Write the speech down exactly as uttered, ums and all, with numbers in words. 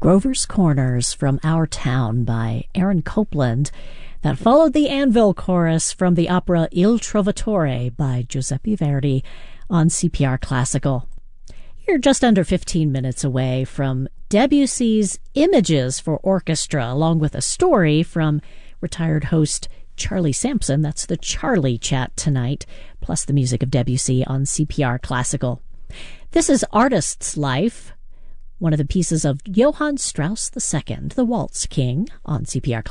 Grover's Corners from Our Town by Aaron Copland. That followed the Anvil Chorus from the opera Il Trovatore by Giuseppe Verdi on C P R Classical. You're just under fifteen minutes away from Debussy's Images for Orchestra, along with a story from retired host Charlie Sampson. That's the Charlie Chat tonight, plus the music of Debussy on C P R Classical. This is Artist's Life, one of the pieces of Johann Strauss the Second, the Waltz King, on C P R Classical.